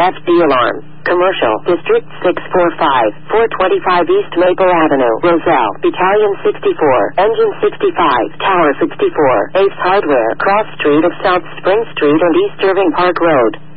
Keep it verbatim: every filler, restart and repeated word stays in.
F D Alarm. Commercial, District six forty-five, four twenty-five East Maple Avenue, Roselle, Battalion sixty-four, Engine sixty-five, Tower sixty-four, Ace Hardware, Cross Street of South Spring Street and East Irving Park Road.